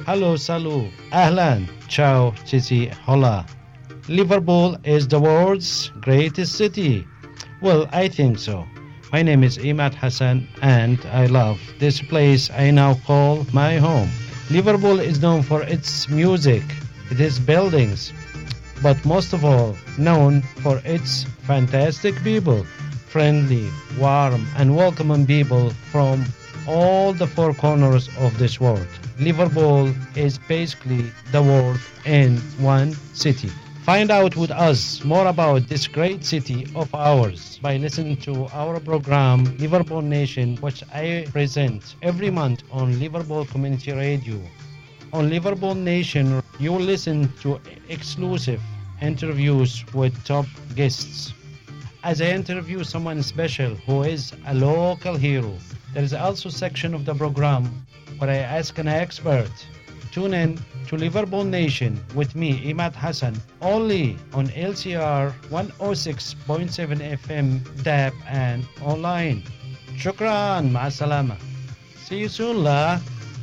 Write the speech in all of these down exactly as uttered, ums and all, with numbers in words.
Hello, salut, ahlan, ciao, cici, hola. Liverpool is the world's greatest city. Well, I think so. My name is Imad Hassan and I love this place I now call my home. Liverpool is known for its music, its buildings, but most of all known for its fantastic people, friendly, warm and welcoming people from all the four corners of this world. Liverpool is basically the world in one city. Find out with us more about this great city of ours by listening to our program Liverpool Nation, which I present every month on Liverpool Community Radio. On Liverpool Nation, you will listen to exclusive interviews with top guests. As I interview someone special who is a local hero, there is also a section of the program where I ask an expert. Tune in to Liverpool Nation with me, Imad Hassan, only on L C R one oh six point seven F M, D A B and online. Shukran, ma'a salama. See you soon, la.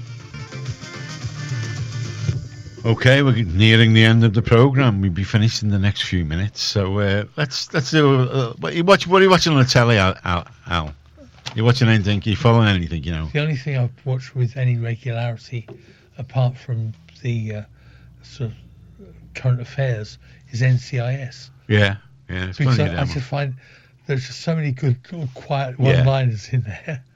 Okay, we're nearing the end of the programme. We'll be finished in the next few minutes. So uh, let's let's do. Uh, what, you watch, what are you watching on the telly, Al? Al, Al? You watching anything? Are you following anything? You know. The only thing I've watched with any regularity, apart from the uh, sort of current affairs, is N C I S. Yeah, yeah. It's because funny, I, I just find there's just so many good, little quiet one-liners yeah. in there.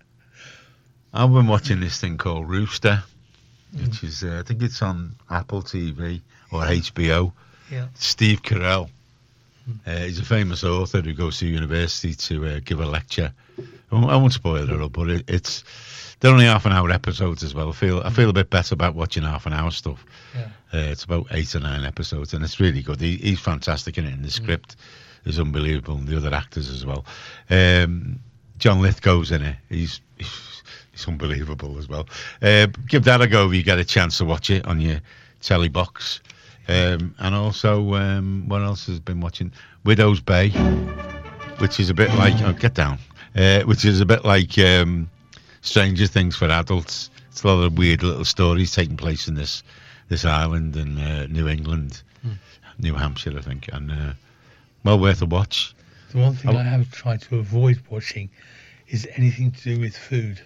I've been watching this thing called Rooster, which is uh, I think it's on Apple T V or H B O. Yeah. Steve Carell. Uh, he's a famous author who goes to university to uh, give a lecture. I won't, I won't spoil it all, but it, it's they're only half an hour episodes as well. I feel I feel a bit better about watching half an hour stuff. Yeah. Uh, it's about eight or nine episodes, and it's really good. He, he's fantastic in it, and the script mm. is unbelievable, and the other actors as well. Um, John Lithgow's in it. He's he's, he's unbelievable as well. Uh, give that a go if you get a chance to watch it on your telly box. Um, and also, um, what else has been watching? Widow's Bay, which is a bit like oh, get down, uh, which is a bit like um, Stranger Things for adults. It's a lot of weird little stories taking place in this this island in uh, New England, hmm. New Hampshire, I think, and uh, well worth a watch. The one thing oh. I have tried to avoid watching is anything to do with food.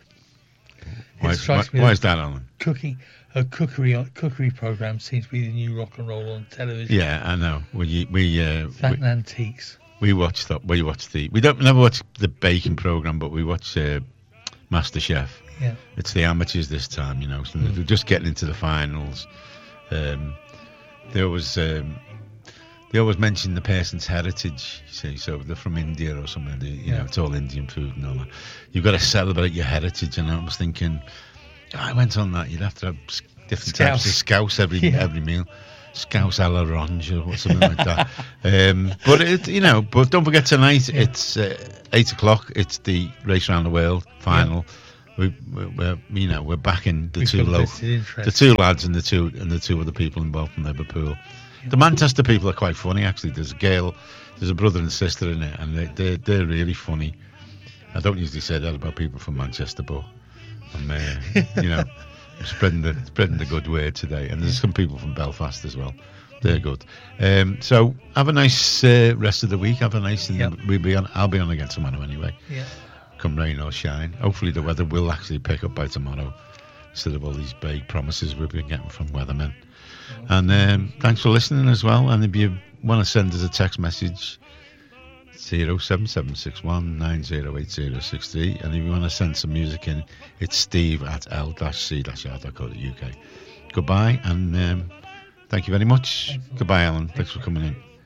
Why, why, why is that, Alan? Cooking. A cookery cookery program seems to be the new rock and roll on television. Yeah, I know. We we uh, Fat and Antiques. We watch that. We watch the. We don't never watch the baking program, but we watch uh, MasterChef. Yeah, it's the amateurs this time, you know. So mm. they're just getting into the finals. Um, they always um, they always mention the person's heritage. You see, so they're from India or something. They, you yeah. know, it's all Indian food and all that. You've got to celebrate your heritage. And I was thinking. I went on that. You'd have to have different Scouse. types of scouse every yeah. every meal, scouse à l'orange or something like that. Um, but it, you know, but don't forget tonight. Yeah. It's uh, eight o'clock. It's the Race Around the World final. Yeah. We, we're, you know, we're backing the We've two low, the two lads and the two and the two other people involved from Liverpool. Yeah. The Manchester people are quite funny actually. There's a girl, there's a brother and sister in it, and they they they're really funny. I don't usually say that about people from Manchester, but. And, uh, you know, spreading the spreading the good word today, and there's some people from Belfast as well. They're good. Um, so have a nice uh, rest of the week. Have a nice, and yep. we'll be on. I'll be on again tomorrow anyway. Yeah. Come rain or shine. Hopefully the weather will actually pick up by tomorrow, instead of all these vague promises we've been getting from weathermen. Oh. And um, thanks for listening as well. And if you want to send us a text message. zero seven seven six one nine zero eight zero six three, and if you want to send some music in, it's steve at l c r dot co dot u k. Goodbye, and um, thank you very much. Goodbye, Alan. Thanks for coming in.